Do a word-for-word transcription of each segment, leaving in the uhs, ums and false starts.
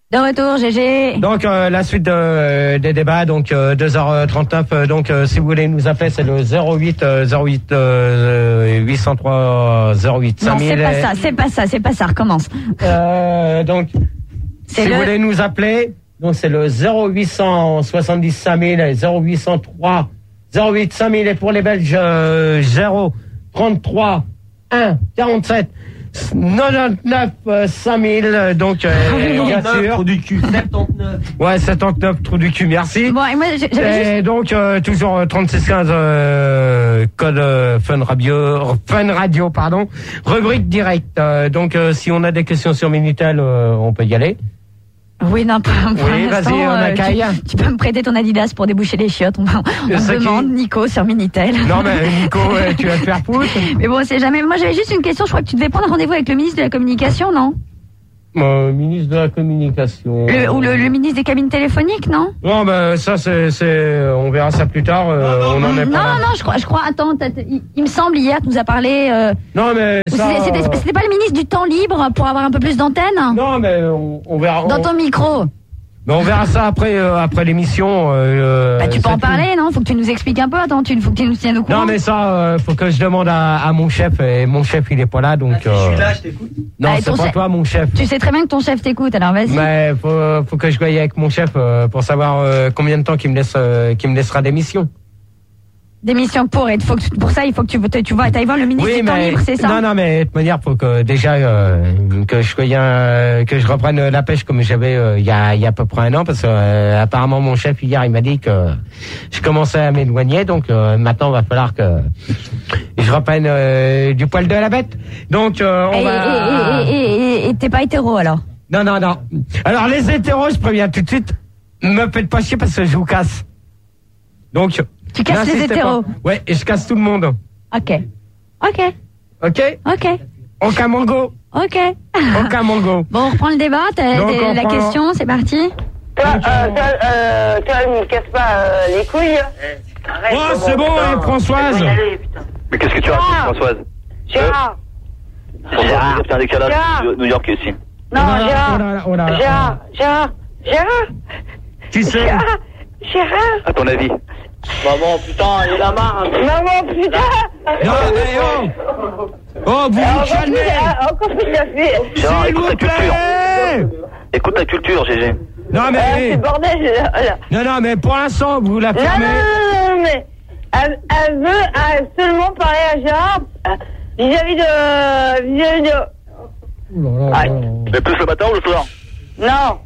De retour, G G. Donc euh, la suite de, des débats, donc euh, deux heures trente-neuf. Euh, donc euh, si vous voulez nous appeler, c'est le zéro huit zéro huit huit zéro trois zéro huit Non, cinq mille. c'est pas ça, c'est pas ça, c'est pas ça. Recommence. Euh, donc C'est si le- vous voulez nous appeler, donc c'est le zéro huit soixante-dix cinq mille et zéro huit cent trois zéro huit cinq mille et pour les Belges euh, zéro trente-trois un quarante-sept quatre-vingt-dix-neuf euh, cinq mille. Donc euh, bien sûr. Trou du cul. soixante-neuf. Ouais, soixante-dix-neuf trou du cul, merci. Bon, et moi, j'ai- j'avais Et juste... donc euh, toujours euh, trente-six quinze euh, code euh, Fun Radio, Fun Radio pardon, rubrique directe. Euh, donc euh, si on a des questions sur Minitel, euh, on peut y aller. Oui, non, pour, pour Oui, l'instant, vas-y, on euh, accueille. tu, tu peux me prêter ton Adidas pour déboucher les chiottes. On, on C'est qui demande Nico sur Minitel. Non mais Nico, ouais, tu vas te faire foutre. Mais bon, c'est jamais. Moi, j'avais juste une question. Je crois que tu devais prendre rendez-vous avec le ministre de la Communication, non? Euh, ministre de la Communication. Le, ou le, le ministre des cabines téléphoniques, non? Non, ben ça c'est, c'est, on verra ça plus tard. euh, on en est Non, pas là. non, non, je crois, je crois. Attends, t'as- t'as- il, il me semble hier, tu nous as parlé. Euh, Non mais ou ça. c'était, c'était, c'était pas le ministre du temps libre pour avoir un peu plus d'antenne? Non mais on, on verra. Dans on- ton micro. mais on verra ça après, euh, après l'émission. Euh, Bah, tu peux c'est en tout. parler, non? Faut que tu nous expliques un peu. Attends, tu, faut que tu nous tiennes au courant. Non mais ça, euh, faut que je demande à, à mon chef et mon chef il est pas là donc. Je suis euh, là, je t'écoute. Non, Ah, et c'est ton pas chef- toi mon chef. Tu sais très bien que ton chef t'écoute, alors vas-y. Mais faut, faut que je voie avec mon chef euh, pour savoir euh, combien de temps qu'il me laisse, euh, qu'il me laissera d'émission. D'émission pour, et faut que, tu- pour ça, il faut que tu, tu vas, t'ailles voir le ministre Oui du temps mais libre, c'est ça? non non mais de toute manière faut que déjà euh, que je sois, euh, que je reprenne la pêche comme j'avais euh, il y a il y a à peu près un an parce que euh, apparemment mon chef hier il m'a dit que je commençais à m'éloigner donc euh, maintenant il va falloir que je reprenne euh, du poil de la bête. Donc euh, on Et, va et, et, et, et- et t'es pas hétéro, alors? Non, non, non. Alors, les hétéros, je préviens tout de suite, me faites pas chier parce que je vous casse. Donc, Tu casses les n'insistez hétéros? pas. Ouais, et je casse tout le monde. Ok. Ok. Ok? Ok. Aucun mango. Ok. Aucun mango. Bon, on reprend le débat. T'as, Donc, t'as- on la prend- question, c'est parti. Toi, euh, toi, euh, toi, ne me casse pas euh, les couilles. Arrête, Oh, bon, c'est bon, putain. hein, Françoise. Faut y aller, putain. Mais qu'est-ce que tu racontes, Françoise? Gérard. Gérard, c'est un décalage Gérard. de New York ici. Non, Oh là là, Gérard. oh là là, oh là là. Gérard. Gérard. Gérard. Qui c'est? Gérard. Gérard. À ton avis? Maman, putain, il a marre. Maman, putain. Non, mais oh! Oh, vous vous Encore plus, calmez! euh, encore plus, ça fait. Gérard, S'il écoute vous ta culture. plaît! Écoute ta culture, G G. Non, Euh, c'est mais, bordel, là, là. non, non, mais pour l'instant, vous la Non, non, fermez. non, non, mais elle, elle veut euh, seulement parler à Gérard euh, vis-à-vis de... vis-à-vis de... Oh là là là là. Mais plus le matin ou le soir? Non.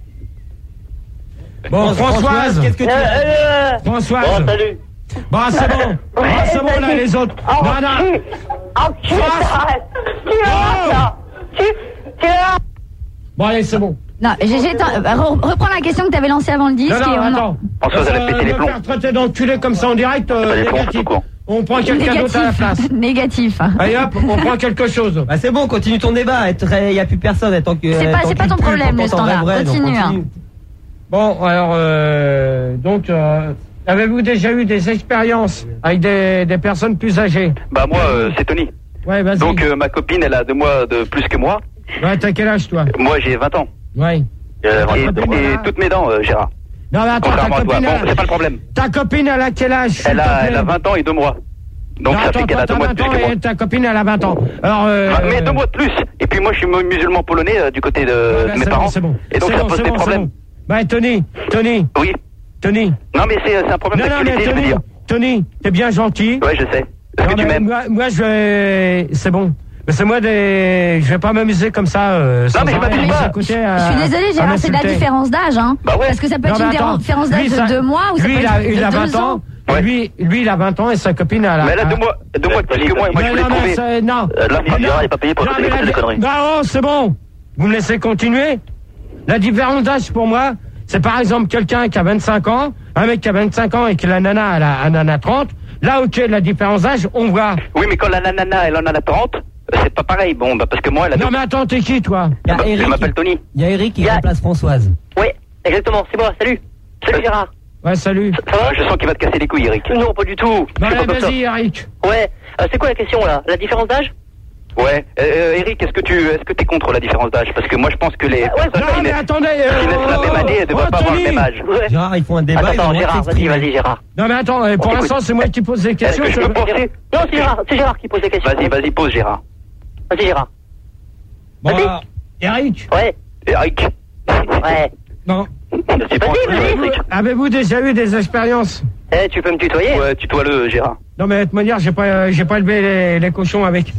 Bon, Françoise! Qu'est-ce que tu Euh, as euh, Françoise! Bon, salut. Bon, c'est bon! Bon, c'est bon, là, les autres! Oh, Non, non! tu... Oh, tu t'arrêtes. Tu vas voir ça. Tu... Tu vas... Bon, allez, c'est bon. Non, G G, t'en- euh, re- reprends la question que t'avais lancée avant le disque. Non, non, et on en- attends. Françoise, elle a pété les me plombs. faire traiter d'enculé comme ça en direct, euh, Pas les plombs, négatif. tout court. On prend quelqu'un d'autre à la place. Négatif. Allez hop, on prend quelque chose. Bah c'est bon, continue ton débat. Il y a plus personne. Tant que, C'est pas- c'est pas ton problème, le standard. Continue, hein. Bon, alors, euh, donc, euh, avez-vous déjà eu des expériences avec des, des personnes plus âgées? Bah moi, euh, c'est Tony. Ouais, vas-y. Donc euh, ma copine, elle a deux mois de plus que moi. Ouais, t'as quel âge, toi? Moi, j'ai vingt ans. Ouais. Euh, Ta et, copine, et elle a- toutes mes dents, euh, Gérard. Non, mais attends, ta Contrairement à toi. copine, Bon, elle- c'est pas le problème. ta copine, elle a quel âge? s'il Elle te a, plaît elle a vingt ans et deux mois. Donc Non, ça attends, fait qu'elle a toi, deux mois t'as de plus vingt que ans moi. et ta copine, elle a vingt ans. Alors, euh... Ah, mais deux mois de plus. Et puis moi, je suis mu- musulman polonais euh, du côté de, ouais, de bah, mes c'est parents. bon, c'est bon. Et donc C'est ça bon, pose c'est des bon, c'est problèmes. bon. Bah, Tony, Tony, Oui. Tony. Non, mais c'est c'est un problème Non, non, mais d'actualité, je veux Tony, dire. Tony, t'es bien gentil. Ouais, je sais. Est-ce Non, que tu mais m'aimes? moi, moi, je vais... C'est bon. Mais c'est moi des... Je vais pas m'amuser comme ça. Euh, sans mais je arrêt m'amuse à pas. s'écouter, Je à- suis désolée, à Gérard, c'est de la m'insulter. différence d'âge, hein. Bah ouais. Parce que ça peut Non, être mais une attends, différence d'âge lui, de ça- deux mois ou ça lui, peut il être a, il a de vingt deux ans. ans. Ouais. Lui, lui, il a vingt ans et sa copine, elle a... Mais elle a a- deux mois, deux mois de plus que moi. Et moi, je Mais voulais non, mais trouver. c'est- non. Euh, là, Mais Gérard, non. il est pas payé pour Non, raconter mais des la- conneries. Non, oh, c'est bon. Vous me laissez continuer. La différence d'âge pour moi, c'est par exemple quelqu'un qui a vingt-cinq ans, un mec qui a vingt-cinq ans et que la nana, elle a, elle en a trente. Là, ok, la différence d'âge, on voit. Oui, mais quand la nana, elle en a trente, c'est pas pareil. Bon, bah, parce que moi, elle a deux. Non, mais attends, t'es qui, toi? Il y a Bah, je Eric, m'appelle Tony. il y a Eric qui Il y a- remplace Françoise. Oui, exactement, c'est moi, salut. Salut Gérard. Ouais, salut. Ça va? Ah, je sens qu'il va te casser les couilles, Eric. Non, pas du tout. Bon, Je suis allez, pas comme ça. vas-y, Eric. Ouais, euh, c'est quoi la question là? La différence d'âge? Ouais. Euh, Eric, est-ce que tu est-ce que t'es contre la différence d'âge? Parce que moi je pense que les ouais, personnes Non, qui mais naissent attendez. qui naissent la même année, elles devraient oh, pas avoir le Tony. même âge. Ouais. Gérard, ils font un débat. Attends, ils ont attends, le droit de Gérard, vas-y, s'exprimer. vas-y, Gérard. Non, mais attends, euh, pour On l'instant, c'est moi qui pose des Est-ce questions. que je je- peux poser? Non, c'est Gérard, c'est Gérard qui pose les questions. Vas-y, vas-y, pose Gérard. Vas-y, Gérard. Bon, Vas-y. alors, Eric. Ouais, Eric. ouais. Non. C'est pas Vas-y, vas-y. Eric. Avez-vous déjà eu des expériences? Eh, tu peux me tutoyer? Ouais, tutoie-le, Gérard. Non, mais de toute manière, j'ai pas, euh, j'ai pas élevé les, les cochons avec.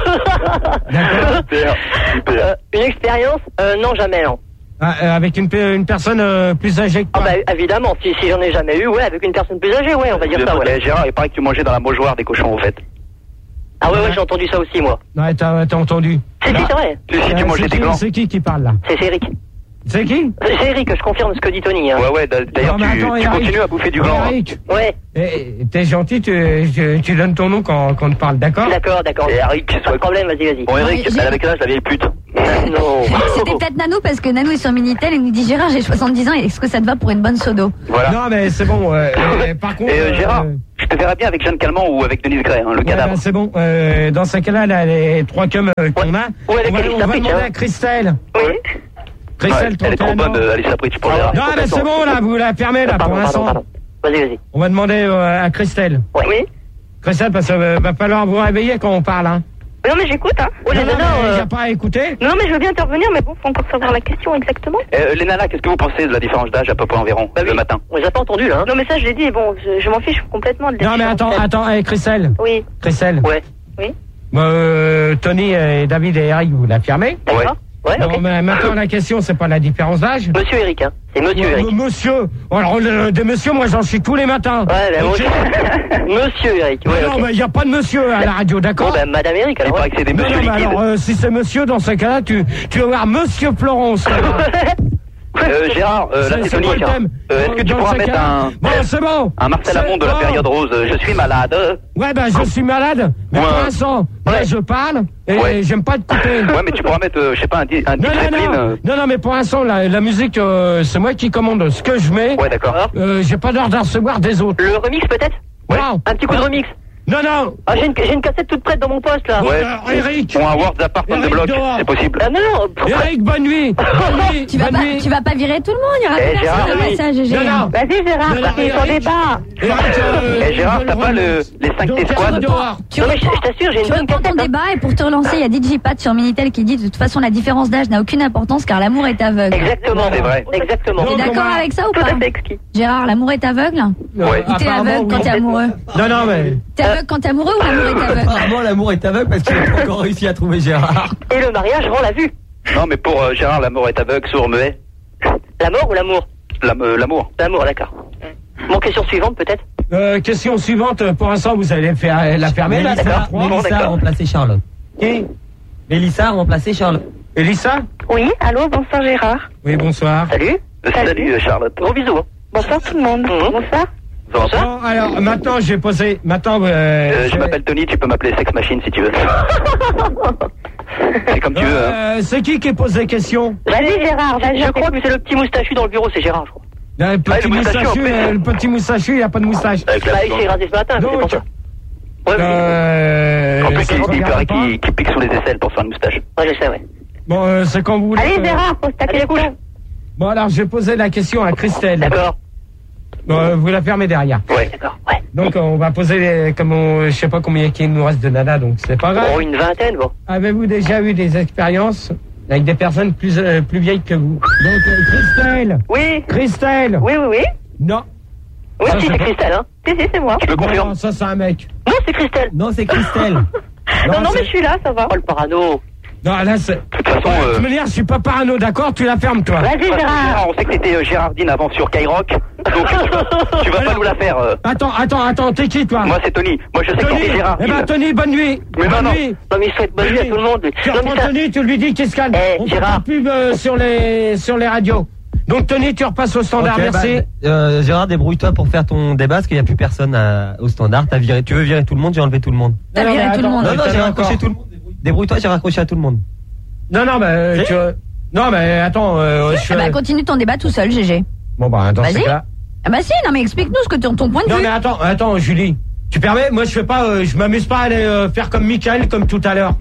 D'accord. Super, super. Euh, une expérience? Euh, non, jamais, non. Ah, euh, avec une, pe- une personne euh, plus âgée que Ah toi. bah évidemment, si, si j'en ai jamais eu, ouais, avec une personne plus âgée, ouais, on va dire ça, ouais. Mais Gérard, il paraît que tu mangeais dans la mouchoir des cochons, en fait. Ah ouais, ouais, j'ai entendu ça aussi, moi. Ouais, t'as, t'as entendu. C'est qui, c'est vrai? Si, si tu Euh, mangeais c'est des qui- glands. C'est qui qui parle là? C'est c'est Eric. C'est qui? C'est Eric, je confirme ce que dit Tony, hein. Ouais, ouais, d'a- d'ailleurs, Non, mais tu, attends, tu Eric. continues à bouffer du gland. hein. Eric, Ouais, eh, t'es gentil, tu, tu, tu donnes ton nom quand, quand on te parle, d'accord? d'accord, d'accord. Et Eric, Pas de soit... problème, vas-y, vas-y. Bon, Eric, Ouais, j'ai- elle avait quel âge, la vieille pute? Non. C'était peut-être Nanou parce que Nanou est sur Minitel et nous dit Gérard, j'ai soixante-dix ans, est-ce que ça te va pour une bonne sodo? Voilà. Non, mais c'est bon. euh, euh, par contre. Et euh, euh, Gérard, euh, je te verrais bien avec Jeanne Calment ou avec Denise Gray, hein, le ouais, cadavre. bah, c'est bon. Euh, dans ce cas-là, là, les trois cums euh, qu'on a, Ouais, on va, lesquels on ils va s'appliquent, demander hein. à Christelle. Oui. Christelle, Ouais, elle est trop trente et un bonne, ans. euh, Alice Lapritch, pour Gérard. Non, mais c'est bon, là, vous la fermez, là, pour Pardon, pardon, l'instant. pardon. Vas-y, vas-y. On va demander euh, à Christelle. Ouais. Oui. Christelle, parce qu'il va falloir vous réveiller quand on parle, hein. Non, mais j'écoute, hein. Oh, les non, non, nanas, mais euh, y a pas à écouter. Non, mais je veux bien intervenir, mais bon, faut encore savoir la question exactement. Euh, les nanas, qu'est-ce que vous pensez de la différence d'âge à peu près environ, Bah oui. le matin? on les a pas entendus, là, hein. Non, mais ça, je l'ai dit, bon, je, je m'en fiche complètement de la Non, mais attends, différence. attends, hey, Christelle. Oui, Christelle. Ouais. oui. Euh, Tony et David et Eric, vous la fermez. D'accord. Ouais, Non, ok. mais maintenant, la question, c'est pas la différence d'âge. Monsieur Eric, hein. C'est monsieur Ouais, Eric. m- Monsieur. Alors, le- des messieurs, moi, j'en suis tous les matins. Ouais, ben moi Ok. aussi. Monsieur Eric, ouais, Mais non, ok. mais il n'y a pas de monsieur à la radio, Bon, d'accord? ben, Madame Eric, Il alors. paraît que c'est des Non, monsieur non, mais liquides. alors, euh, si c'est monsieur, dans ce cas-là, tu, tu vas voir Monsieur Florence. Euh, Gérard, euh, là C'est- c'est c'est Tony. quoi le thème? Euh, Est-ce que tu Dans pourras ce mettre cas-là- un, Bon, c'est bon. un Marcel C'est Amont de la bon. période rose? Je suis malade. Ouais, ben, je suis malade. Mais Ouais. pour l'instant, là, Ouais. je parle et Ouais. j'aime pas te couper. Ouais, mais tu pourras mettre, euh, je sais pas, un, di- un Non, Dick non, Zeppelin, non. euh, Non, non, mais pour l'instant, la, la musique, euh, c'est moi qui commande ce que je mets. Ouais, d'accord. Euh, j'ai pas l'heure de recevoir des autres. Le remix, peut-être? Ouais. Non. Un petit coup de remix. Non, non. Ah, j'ai une, j'ai une cassette toute prête dans mon poste, là. Bon, Ouais. alors, Eric. Ou un World Apart on the Eric Block, dehors. c'est possible. Ah, non, non. pourquoi- Eric, bonne nuit. Bonne nuit. Tu vas, bonne pas, nuit. tu vas pas virer tout le monde, il y aura Eh, plus Gérard, personne oui. à ça, G G. Non, non. Vas-y, Gérard, Non, non, c'est ton Eric. débat. Eric, euh, Eh, Gérard, ils t'as veulent pas le, revenir. les cinq Donc, T Eric Squad? dehors. Tu Non, mais je, reprends, je t'assure, j'ai une tu bonne reprends ton cassette. hein. débat et pour te relancer, il y a D J Pat sur Minitel qui dit de toute façon la différence d'âge n'a aucune importance car l'amour est aveugle. Exactement. C'est vrai. Exactement. Non, T'es d'accord comment- avec ça ou Tout pas? à fait exquis. Gérard, l'amour est aveugle? Ouais. Ou t'es Apparemment, aveugle quand oui. t'es amoureux? Non, non, mais. T'es aveugle quand t'es amoureux ou l'amour est aveugle? Apparemment, l'amour est aveugle parce qu'il n'a pas encore réussi à trouver Gérard. Et le mariage rend la vue. Non, mais pour euh, Gérard, l'amour est aveugle, sourd, muet. La mort ou l'amour? L'am- euh, L'amour. L'amour, d'accord. Bon, question suivante, peut-être? Euh, question suivante. Pour l'instant, vous allez faire la fermer, là, c'est la Mélissa, trois. Bon, Mélissa a d'accord. remplacé Charlotte. Qui? Mélissa a remplacé Charlotte. Elissa? Oui, allô, bonsoir Gérard. Oui, bonsoir. Salut. Euh, Salut, euh, Charlotte. Gros bisous. hein. Bonsoir tout le monde. Mhm. Bonsoir. Bonsoir. Bon, alors, maintenant, j'ai posé. Maintenant, euh, Euh, je j'ai- m'appelle Tony, tu peux m'appeler Sex Machine si tu veux. C'est comme tu veux, hein. Euh, c'est qui qui pose des questions? Vas-y Gérard, vas-y. Je crois que c'est le petit moustachu dans le bureau, c'est Gérard, je crois. Le petit le moustachu, moustachu, en plus. euh, le petit moustachu, il n'y a pas de moustache. Avec la Bah, il s'est rasé ce matin, c'est Donc, pour ça. Ouais, mais- Euh, En plus, ça il, te il regarde paraît pas. qu'il qu'il pique sous les aisselles pour faire une moustache. Ouais, je sais, ouais. Bon, euh, c'est quand vous voulez. Allez euh, Gérard, pose ta Allez, question. Bon, alors, je vais poser la question à Christelle. D'accord. Bon, euh, vous la fermez derrière. Ouais. D'accord, ouais. Donc, on va poser, les, comme on, je sais pas combien il nous reste de nana, donc c'est pas grave. Oh, une vingtaine, bon. Avez-vous déjà eu des expériences avec des personnes plus, euh, plus vieilles que vous? Donc, euh, Christelle! Oui, Christelle! oui, oui, oui. Non. Oui, Ça, si, c'est c'est pas- Christelle, hein. Si, si, c'est moi. Je le confirme. Non, ça, c'est un mec. Non, c'est Christelle. Non, c'est Christelle. Non, non, c'est- mais je suis là, ça va. Oh, le parano. Non, là, c'est. De toute façon, De euh, toute manière, je suis pas parano, d'accord? Tu la fermes, toi. Vas-y Gérard, Gérard. on sait que t'étais euh, Gérardine avant sur Skyrock, donc tu, tu vas pas nous la faire. euh. Attends, attends, attends, t'es qui, toi? Moi c'est Tony, moi je sais que Tony. t'es Eh Gérardine. ben, Tony, bonne nuit. Mais bonne non, non. nuit. Non, mais il souhaite bonne nuit à tout le monde. Tu Non, mais reprends ça... Tony, tu lui dis qu'il se calme. Eh, On fait Gérard. pas de pub euh, sur les, sur les radios. Donc, Tony, tu repasses au standard, Ok, merci. bah, euh, Gérard, débrouille-toi pour faire ton débat parce qu'il n'y a plus personne à- au standard. T'as viré, tu veux virer tout le monde, j'ai enlevé tout le monde. T'as Non, non, viré mais tout le attends, monde. Non, non, t'as j'ai mis raccroché encore. tout le monde. Débrouille-toi, j'ai raccroché à tout le monde. Non, non, mais, euh, Si. tu, non, mais attends, euh, je Ah bah, continue ton débat tout seul, G G. Bon, bah, dans Vas-y. ce cas. Ah bah si, non mais explique-nous ce que ton, ton point de Non, vue. mais attends, attends, Julie. Tu permets? Moi, je fais pas, euh, je m'amuse pas à aller euh, faire comme Michael, comme tout à l'heure.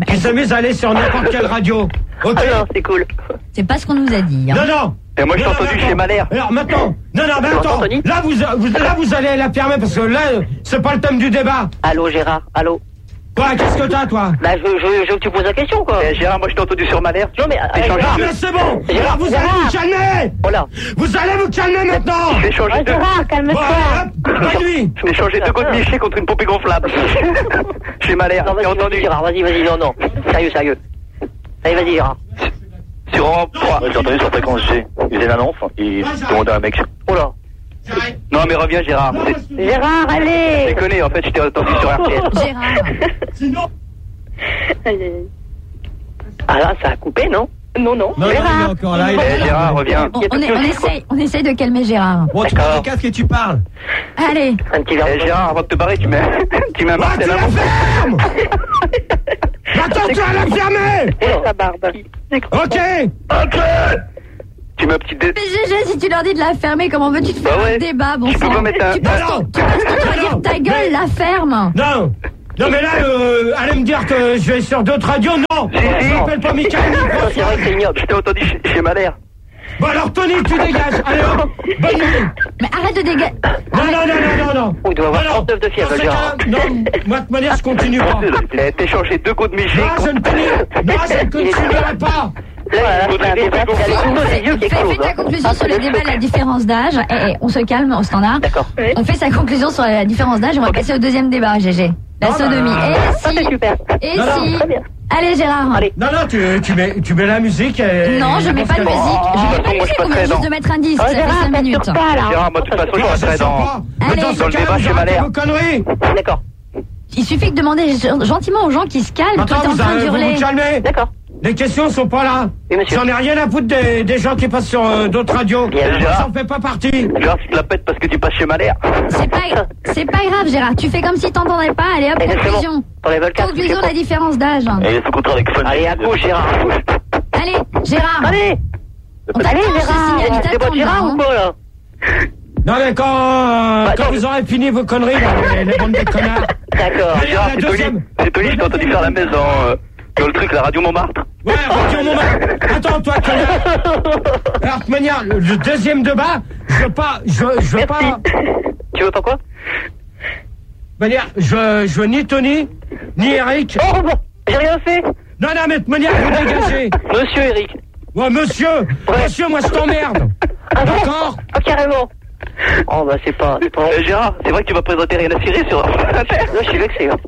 qui s'amuse à aller sur n'importe quelle radio. Ok. Ah non, c'est cool. C'est pas ce qu'on nous a dit. Hein. Non, non. Et moi, je t'ai Non, non, entendu mais chez Malher. Alors maintenant, non, non, mais attends, Anthony là vous, vous, là vous allez la fermer parce que là, c'est pas le thème du débat. Allô, Gérard, allô. Quoi, qu'est-ce que t'as, toi? Bah, je, je, je veux que tu poses la question, quoi. Eh, Gérard, moi, je t'ai entendu sur Malher. Non, mais... J'ai changé Ah, de- mais c'est bon. Gérard, Alors, vous allez Gérard. vous calmer. Voilà. Vous allez vous calmer maintenant. J'ai changé Oh, de... Gérard, calme-toi. Bon, hop, bonne nuit. J'ai changé deux goûts de Miché contre une poupée gonflable. Chez Malher, Non, j'ai vas-y, entendu. vas-y, Gérard, vas-y, vas-y, non, non. Sérieux, sérieux. Allez, vas-y, Gérard. Sur Europe trois. J'ai entendu sur fréquence G. Il faisait une annonce, il demandait à un mec. Oh là. Non, mais reviens, Gérard. C'est- Gérard, Je allez. déconne, en fait, je t'ai entendu sur R T L. Gérard. Sinon. Ah là, ça a coupé, non? Non, non. Non, non, il est Gérard. encore là. il est Eh, là. Gérard, reviens. On, on, est- on essaye, on essaye de calmer Gérard. Bon, tu mets D'accord. le casque et tu parles. Allez. Un petit verre. Eh, Gérard, avant de te barrer, tu mets, tu mets un Ah, tu martel la avant. fermes. Attends, tu vas la fermer. Et sa barbe. Ok. Ok. Tu mets un petit dé... Mais G G, si tu leur dis de la fermer, comment veux-tu te faire Bah ouais. un débat, bon Tu peux sang. pas mettre un- Tu penses Non, non. tu penses que tu vas dire ta gueule, la ferme. Non. Non, mais là, euh, allez me dire que je vais sur d'autres radios. Non. Si, si. Je m'appelle pas Michael. Non, c'est vrai que c'est ignoble. Je t'ai entendu chez, chez Malher. Bon, alors, Tony, tu dégages. Allez, hop. Bonne nuit. Mais arrête de dégager. Non, non, non, non, non, non. Oh, il doit avoir Non, non. trente-neuf de fièvre, Dans ce Gérard. cas-là, non, moi, de toute manière, je continue pas. Eh, t'es changé deux goûts de Miché. Non, je ne continue. Non, je ne continuerai pas. Là, il a des débat, il a les couteaux des yeux qui Fais, fais explosent. ta hein. conclusion sur les débats de la différence d'âge. Et, on se calme au standard. D'accord. On fait sa conclusion sur la différence d'âge et on va passer au deuxième débat, G G. La Non, sodomie. bah, Et Ça, c'est si. super. Et Non, non, si. très bien. Allez, Gérard. Allez. Non, non, tu, tu, mets, tu mets la musique. Et Non, je mets pas de musique. Je mets pas de moi, je musique, on passerai vient juste dans- de mettre un disque. Oh, Ça fait Gérard, cinq minutes. t'assures pas, là. Gérard, moi, de toute façon, je Non, resterai ça dans... pas. Allez. Dans ce Dans le cas, débat vous chez arrêtez Malher. vos conneries. D'accord. Il suffit de demander gen- gentiment aux gens qui se calment. Toi, Maintenant, t'es en vous, train allez- vous d'hurler. vous calmez. D'accord. Les questions sont pas là. Oui, monsieur. J'en ai rien à foutre des, des gens qui passent sur euh, d'autres radios. Bien, Gérard. Ça en fait pas partie. Gérard, tu te la pètes parce que tu passes chez Malher. C'est pas, c'est pas grave, Gérard. Tu fais comme si t'entendais pas. Allez, hop, Exactement. conclusion. T'enlèves le casque. Conclusion de la différence d'âge. Et il est sous contrat avec Fun. Allez, à gauche, Gérard. Allez, Gérard. Allez. On t'attend, Allez, je Gérard. signale, il C'est bon, t'attend, Gérard hein. ou quoi, là? Non, mais quand, euh, Bah, quand non, vous mais- aurez fini vos conneries, là, les, les bandes de connards. D'accord. Allez, Gérard, la c'est Tony. deuxième. C'est Tony, je t'ai entendu faire la messe dans, euh, dans le truc, la radio Montmartre. Ouais, Radio Montmartre. Attends, toi, connard. Alors, de toute manière, le, le deuxième débat, je veux pas, je, je veux pas, Tu veux pas quoi? de manière, je, je veux ni Tony, ni Eric. Oh, bon. J'ai rien fait. Non, non, mais de toute manière, vous dégagez. Monsieur Eric. Ouais, monsieur, Ouais. monsieur, moi, je t'emmerde. Ah bon? D'accord? Ah, carrément. Oh, bah, c'est pas... c'est pas... Euh, Gérard, c'est vrai que tu vas présenter rien à cirer sur... Là, je suis vexé, hein.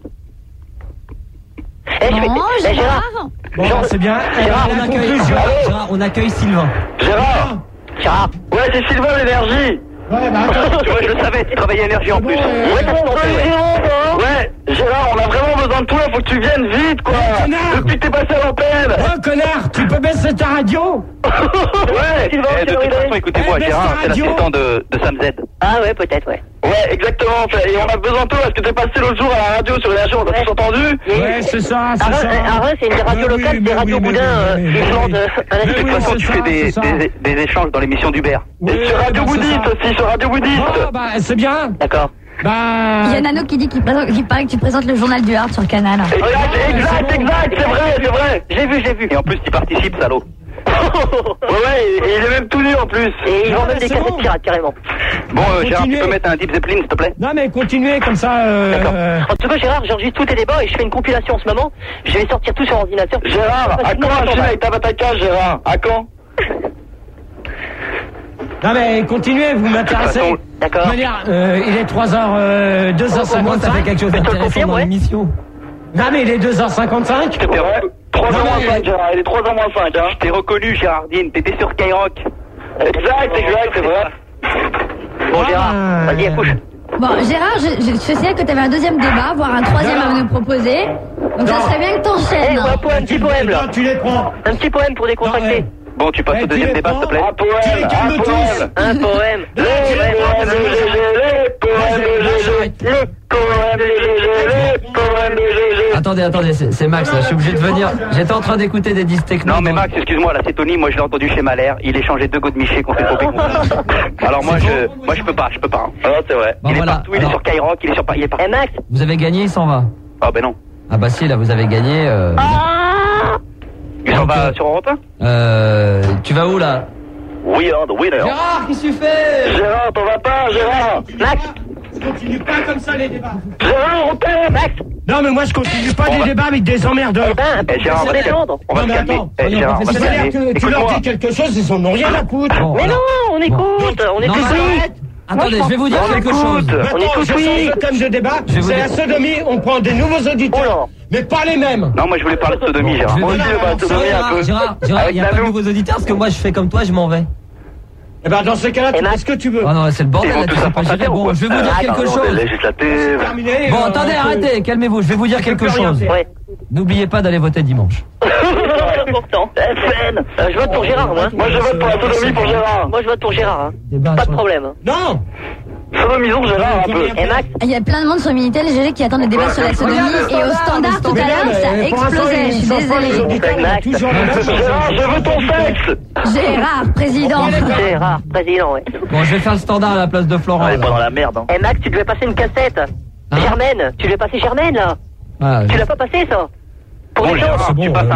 Eh, je vais... Bon, Eh, Gérard. Gérard. Bon, Jean- c'est bien. Gérard, Euh, on la accueille, conclusion. Gérard, on accueille Sylvain. Gérard. Gérard. Ouais, c'est Sylvain, l'énergie. Ouais, bah, attends. Tu vois, je le savais, tu travaillais à énergie en plus. Bon, euh, Ouais, t'as tenté, ouais. Ouais, Gérard, on a vraiment besoin de toi, faut que tu viennes vite, quoi. Ouais, connard. Depuis que t'es passé à l'antenne. Oh, connard, tu peux baisser ta radio? Ouais. Sylvain, Eh, de Sylvain, toute façon, Sylvain. écoutez-moi, Eh, Gérard, baisse c'est ta radio. l'assistant de, de Sam Z. Ah, ouais, peut-être, ouais. Ouais, exactement. Et on a besoin de toi parce que t'es passé l'autre jour à la radio sur énergie, on t'a Ouais. tous entendu. Ouais, c'est ça, c'est Arrête, ça. arrête, c'est une des radios Mais oui, locales, mais des radios oui, mais boudins, oui, euh, mais qui oui. vendent euh, à la Mais De toute oui, façon, c'est tu ça, fais des, c'est ça. des, des échanges dans l'émission d'Hubert. Oui, Et sur Radio bah, c'est Bouddhiste ça. aussi, sur Radio Bouddhiste. Oh, bah, c'est bien. D'accord. Bah. Il y a Nano qui dit qu'il présente- qu'il paraît que tu présentes le journal du Hard sur Canal. Exact, exact, exact, c'est vrai, c'est vrai. J'ai vu, j'ai vu. Et en plus, tu participes, salaud. Ouais, ouais, et il est même tout nu en plus. Et ils Non, vendent mais même des c'est cassettes bon. pirates, carrément. Bon, euh, Gérard, tu Continuez. peux mettre un Deep Zeppelin, s'il te plaît? Non, mais continuez comme ça. Euh, D'accord. euh, En tout cas, Gérard, j'enregistre tous tes débats et je fais une compilation en ce moment. Je vais sortir tout sur ordinateur. Gérard, à quand un film avec ta bataille, Gérard? À quand? Non, mais continuez, vous De toute m'intéressez. façon, De D'accord. toute manière, euh, il est trois heures, euh, deux heures Au moins, ça fait cinquante-cinq. quelque chose te le d'intéressant confirme, dans ouais. l'émission. Non, mais il est deux heures cinquante-cinq. T'es vrai? trois Non, heures moins mais- cinq, Gérard. Il est trois heures moins cinq, hein. Je t'ai reconnu, Gérardine. T'étais sur Skyrock. Exact, exact, c'est vrai. Bon, Ah, Gérard, bah, vas-y, accouche. Bon, Gérard, je, je, je signale que tu avais un deuxième débat, voire un troisième Non, non. à nous proposer. Donc ça Non. serait bien que Eh, t'enchaînes. ouais, un poème, un petit poème, là. Non, tu les prends. Un petit poème pour décontracter. Non, Bon, tu passes Eh, au deuxième tu les débat, s'il te plaît. prends. Un poème, Tu les calmes un tous. poème. Un poème. Non, tu les Ouais, prends. ouais, Les poèmes de G G, les poèmes de G G, les poèmes de G G. Attendez, attendez, c'est c'est Max, là, je suis obligé de venir. J'étais en train d'écouter des disques techno. Non, mais dans- Max, excuse-moi, là, c'est Tony. Moi, je l'ai entendu chez Malher. Il échangeait deux gouttes de Miché contre une poupée gonflable. Alors, moi, je, moi, je peux pas, je peux pas. Ah, c'est vrai. Bon, il est voilà. partout, il est Alors- sur Skyrock, il est sur, il est Eh, partout. Max, Vous avez gagné, il s'en va. Ah, ben non. Ah bah si, là vous avez gagné. Euh... Ah Il s'en va sur Europe un? Euh, tu vas où là? Weird, winner. Gérard, qu'est-ce que tu fais? Gérard, t'en vas pas, Gérard. Max Continue pas comme ça les débats. Gérard, on t'aime. Max Non mais moi je continue pas On des va- débats avec des emmerdeurs. Eh ben, Eh, Gérard, on on va va se calmer. détendre. On va Non, se mais calmer. attends, Eh, soyons Gérard, on va se professionnels. calmer. Que tu leur Écoute-moi. dis quelque chose, ils en ont rien à foutre. Bon, Mais alors- non, on écoute, on Non, écoute. mais Oui. arrête. Attendez, je vais vous dire On quelque écoute. chose. On Maintenant, écoute, je oui. change de thème de débat. Je vais vous C'est la dire- sodomie, on prend des nouveaux auditeurs. Oh Mais pas les mêmes. Non, moi je voulais parler de sodomie, Gérard. Je vais Moi vous aussi, dire- bah, te donner un Gérard, peu. Gérard, Gérard, il Avec n'y a pas de Nanou. nouveaux auditeurs parce que moi je fais comme toi, je m'en vais. Eh ben dans ce cas-là, Et tu fais Max ce que tu veux. Oh non, c'est le bordel Ils vont là, tu tous sais à pas France gérer. Inter, ou Bon, quoi je vais vous dire Ah, quelque pardon, des chose. législatives. Terminé, Bon, euh, attendez, on peut- arrêtez, calmez-vous, je vais vous dire on peut quelque plus rien chose. faire. Ouais. N'oubliez pas d'aller voter dimanche. C'est important. F N. Euh, je vote pour Gérard, moi. Moi, je vote pour la sodomie pour Gérard. Moi, je vote pour Gérard. Hein. Débat Pas de sur- problème. Non. Sodomisons Gérard un peu. Et Max Il y a plein de monde sur Minitel, G G, qui attendent le débat sur la sodomie. Et au standard, tout à l'heure, ça explosait. Je suis désolée. Gérard, je veux ton sexe. Gérard, président. Gérard, président, ouais. Bon, je vais faire le standard à la place de Florent. On est pas là. dans la merde, hein. Et Max, tu devais passer une cassette. Hein Germaine, tu devais passer Germaine, là. Ah, Tu l'as pas passé, ça. Pour Bon, les Gérard, gens. tu passes